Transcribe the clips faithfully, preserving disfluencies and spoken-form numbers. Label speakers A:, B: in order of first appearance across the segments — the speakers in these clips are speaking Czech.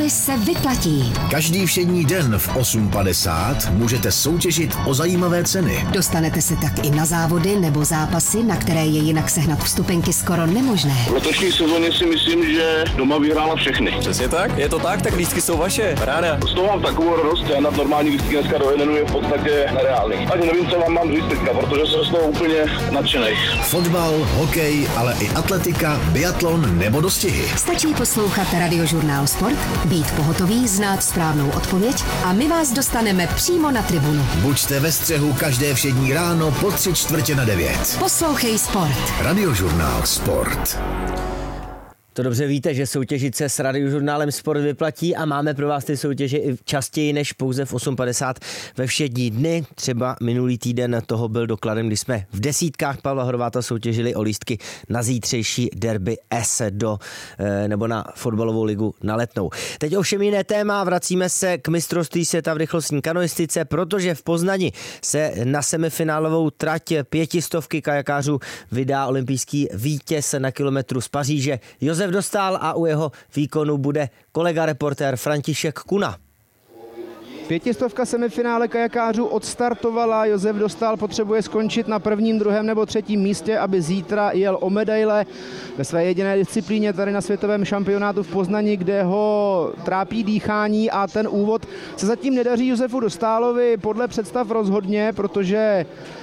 A: Sporty se vyplatí.
B: Každý všední den v osm padesát můžete soutěžit o zajímavé ceny.
A: Dostanete se tak i na závody nebo zápasy, na které je jinak sehnat vstupenky skoro nemožné.
C: V letošní sezóně si myslím, že doma vyhrála všechny.
D: Přesně tak, je to tak, tak lístky jsou vaše, ráda.
C: Z toho mám takovou radost, já na normální lístky dneska do jednu je v podstatě nereálný. Ani nevím, co vám mám říct teďka, protože jsem z toho úplně nadšenej.
B: Fotbal, hokej, ale i atletika, biatlon nebo dostihy.
A: Stačí poslouchat Radiožurnál Sport, být pohotový, znát správnou odpověď a my vás dostaneme přímo na tribunu.
B: Buďte ve střehu každé všední ráno po tři čtvrtě na devět.
A: Poslouchej Sport.
B: Radiožurnál Sport.
E: To dobře víte, že soutěžit se s Radiožurnálem Sport vyplatí a máme pro vás ty soutěže i častěji než pouze v osm padesát ve všední dny. Třeba minulý týden toho byl dokladem, kdy jsme v desítkách Pavla Horváta soutěžili o lístky na zítřejší derby S do, nebo na fotbalovou ligu na Letnou. Teď ovšem jiné téma, vracíme se k mistrovství světa v rychlostní kanoistice, protože v Poznani se na semifinálovou trať pětistovky kajakářů vydá olympijský vítěz na kilometru z Paříže Josef Dostál a u jeho výkonu bude kolega reportér František Kuna.
F: Pětistovka semifinále kajakářů odstartovala. Josef Dostál potřebuje skončit na prvním, druhém nebo třetím místě, aby zítra jel o medaile ve své jediné disciplíně tady na světovém šampionátu v Poznani, kde ho trápí dýchání a ten úvod se zatím nedaří Josefu Dostálovi podle představ rozhodně, protože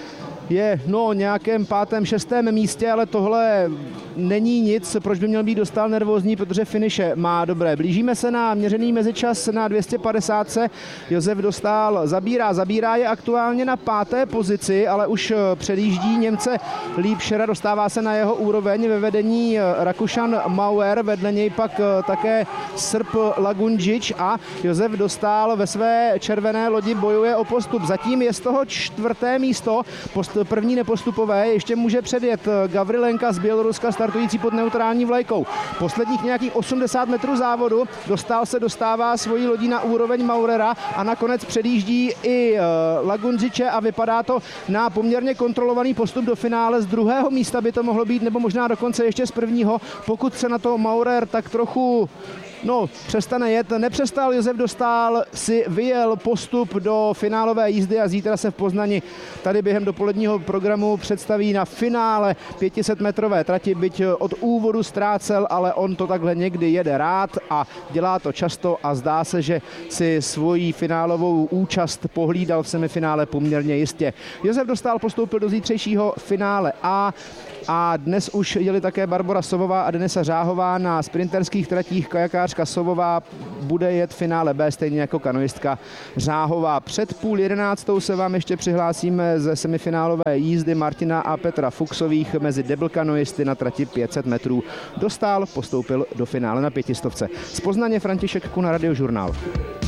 F: je no nějakém pátém, šestém místě, ale tohle není nic, proč by měl být Dostál nervózní, protože finiše má dobré. Blížíme se na měřený mezičas na dvě stě padesát. Josef Dostál zabírá, zabírá je aktuálně na páté pozici, ale už předjíždí Němce Liebschera, dostává se na jeho úroveň ve vedení Rakušan Mauer, vedle něj pak také Srb Lagunžič a Josef Dostál ve své červené lodi bojuje o postup. Zatím je z toho čtvrté místo, post první nepostupové, ještě může předjet Gavrilenka z Běloruska, startující pod neutrální vlajkou. Posledních nějakých osmdesát metrů závodu Dostál se dostává svojí lodí na úroveň Maurera a nakonec předjíždí i Lagunžiče a vypadá to na poměrně kontrolovaný postup do finále. Z druhého místa by to mohlo být, nebo možná dokonce ještě z prvního, pokud se na to Maurer tak trochu No, přestane jet. Nepřestal Josef Dostál, si vyjel postup do finálové jízdy a zítra se v Poznani tady během dopoledního programu představí na finále pětisetmetrové trati, byť od úvodu ztrácel, ale on to takhle někdy jede rád a dělá to často a zdá se, že si svoji finálovou účast pohlídal v semifinále poměrně jistě. Josef Dostál postoupil do zítřejšího finále A a dnes už jeli také Barbora Sovová a Denisa Řáhová na sprinterských tratích. Kajakářka Sovová bude jet finále B, stejně jako kanoistka Řáhová. Před půl jedenáctou se vám ještě přihlásíme ze semifinálové jízdy Martina a Petra Fuchsových mezi debl kanoisty na trati pět set metrů. Dostál postoupil do finále na pětistovce. Z Poznaně František Kuna, Radiožurnál.